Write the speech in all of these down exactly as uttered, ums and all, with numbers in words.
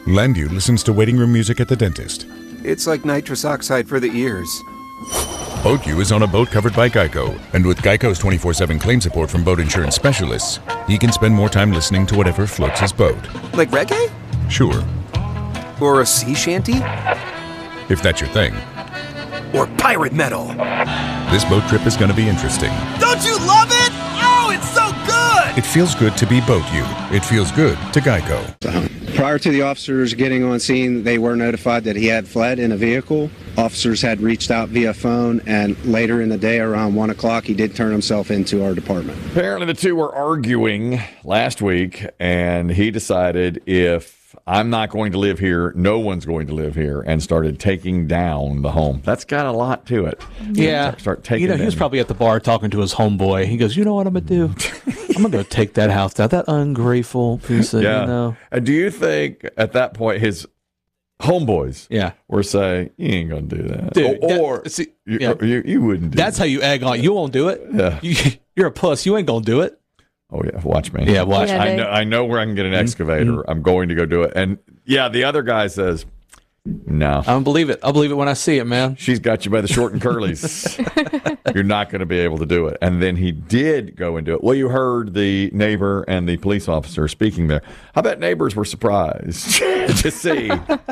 Landu listens to waiting room music at the dentist. It's like nitrous oxide for the ears. BoatU is on a boat covered by Geico, and with Geico's twenty-four seven claim support from boat insurance specialists, he can spend more time listening to whatever floats his boat. Like reggae? Sure. Or a sea shanty? If that's your thing. Or pirate metal? This boat trip is going to be interesting. Don't you love it? Oh, it's so good! It feels good to be BoatU. It feels good to Geico. Prior to the officers getting on scene, they were notified that he had fled in a vehicle. Officers had reached out via phone, and later in the day, around one o'clock, he did turn himself into our department. Apparently, the two were arguing last week, and he decided if I'm not going to live here, no one's going to live here, and started taking down the home. That's got a lot to it. Yeah. Start, start taking you know, he was down. probably at the bar talking to his homeboy. He goes, you know what I'm going to do? I'm going to take that house down. That ungrateful piece of, yeah. you know. And do you think at that point his homeboys yeah. were saying, you ain't going to do that? Dude, or or that, see, you, yeah. or you, you wouldn't do That's that. how you egg on. You won't do it. Yeah. You, you're a puss. You ain't going to do it. Oh, yeah. Watch me. Yeah, watch. I know, I know where I can get an excavator. Mm-hmm. I'm going to go do it. And, yeah, the other guy says, no. I don't believe it. I'll believe it when I see it, man. She's got you by the short and curlies. You're not going to be able to do it. And then he did go and do it. Well, you heard the neighbor and the police officer speaking there. I bet neighbors were surprised to see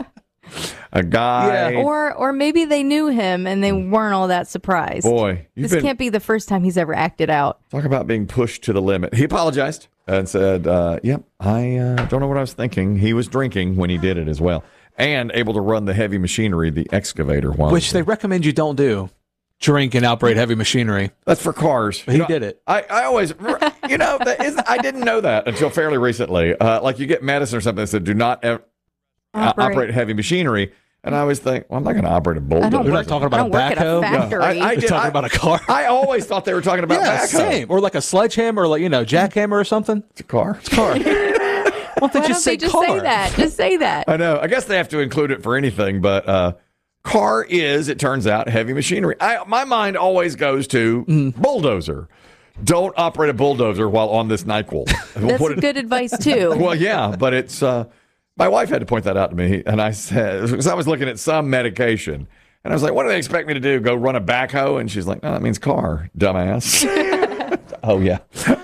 a guy. Yeah. Or or maybe they knew him and they weren't all that surprised. Boy, this been, can't be the first time he's ever acted out. Talk about being pushed to the limit. He apologized and said, uh, yep, I uh, don't know what I was thinking. He was drinking when he did it as well. And able to run the heavy machinery, the excavator. While Which they recommend you don't do. Drink and operate heavy machinery. That's for cars. But he you know, did it. I, I always, you know, that is, I didn't know that until fairly recently. Uh, like you get medicine or something that said, do not ev- operate. Uh, operate heavy machinery. And I always think, well, I'm not going to operate a bulldozer. We're not talking about a backhoe. A no, I, I We're talking I, about a car. I always thought they were talking about yeah, backhoe. Same. Or like a sledgehammer or like, you know, jackhammer or something. It's a car. It's a car. Why don't they Why just, don't say, they just car? say that? Just say that. I know. I guess they have to include it for anything, but uh, car is, it turns out, heavy machinery. I, my mind always goes to mm. bulldozer. Don't operate a bulldozer while on this NyQuil. That's it, good advice, too. Well, yeah, but it's, uh, my wife had to point that out to me, and I said, because I was looking at some medication, and I was like, what do they expect me to do? Go run a backhoe? And she's like, no, that means car, dumbass. Oh, yeah.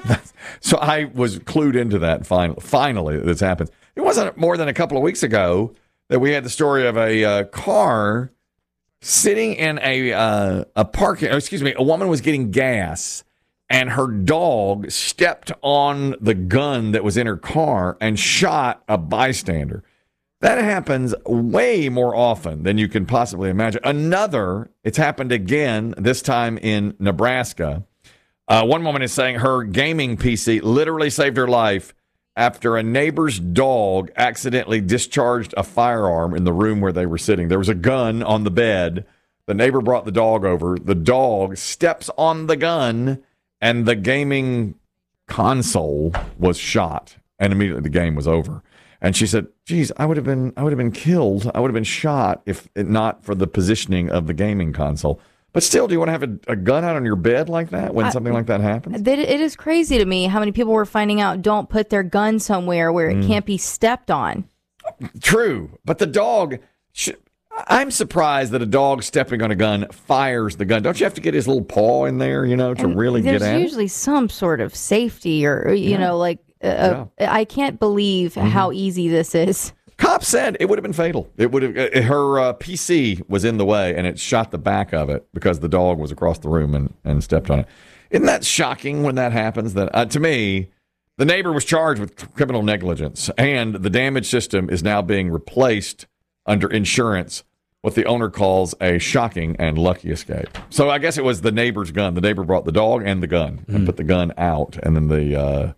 So I was clued into that. Finally, finally, this happens. It wasn't more than a couple of weeks ago that we had the story of a uh, car sitting in a uh, a parking. Excuse me, a woman was getting gas, and her dog stepped on the gun that was in her car and shot a bystander. That happens way more often than you can possibly imagine. Another, it's happened again. This time in Nebraska. Uh, one woman is saying her gaming P C literally saved her life after a neighbor's dog accidentally discharged a firearm in the room where they were sitting. There was a gun on the bed. The neighbor brought the dog over. The dog steps on the gun, and the gaming console was shot, and immediately the game was over. And she said, geez, I would have been I would have been killed. I would have been shot if it not for the positioning of the gaming console. But still, do you want to have a, a gun out on your bed like that when I, something like that happens? That it is crazy to me how many people were finding out don't put their gun somewhere where it mm. can't be stepped on. True. But the dog, should, I'm surprised that a dog stepping on a gun fires the gun. Don't you have to get his little paw in there, you know, to and really get at it? There's usually some sort of safety or, you yeah. know, like, uh, yeah. I can't believe mm-hmm. how easy this is. Cops said it would have been fatal. It would have. Her uh, P C was in the way, and it shot the back of it because the dog was across the room and, and stepped on it. Isn't that shocking when that happens? That uh, to me, the neighbor was charged with criminal negligence, and the damage system is now being replaced under insurance. What the owner calls a shocking and lucky escape. So I guess it was the neighbor's gun. The neighbor brought the dog and the gun mm. and put the gun out, and then the. Uh,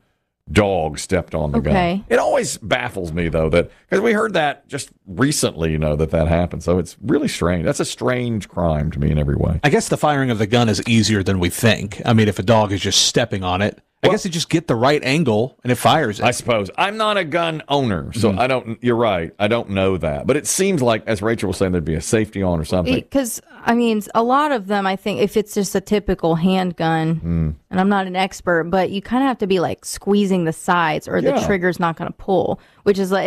dog stepped on the okay. gun. It always baffles me, though, that because we heard that just recently, you know, that that happened. So it's really strange. That's a strange crime to me in every way. I guess the firing of the gun is easier than we think. I mean, if a dog is just stepping on it, I well, guess you just get the right angle and it fires it. I suppose. I'm not a gun owner, so mm-hmm. I don't, you're right. I don't know that. But it seems like, as Rachel was saying, there'd be a safety on or something. Because, I mean, a lot of them, I think, if it's just a typical handgun, mm. and I'm not an expert, but you kind of have to be like squeezing the sides or the yeah. trigger's not going to pull, which is like,